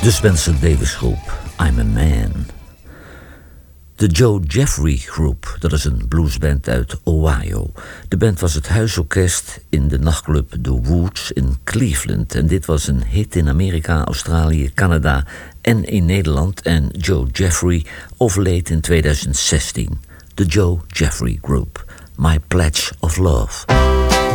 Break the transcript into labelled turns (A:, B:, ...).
A: De Spencer Davis Groep, I'm a Man. De Joe Jeffrey Group, dat is een bluesband uit Ohio. De band was het huisorkest in de nachtclub The Woods in Cleveland. En dit was een hit in Amerika, Australië, Canada en in Nederland. En Joe Jeffrey overleed in 2016. De Joe Jeffrey Group, My Pledge of Love.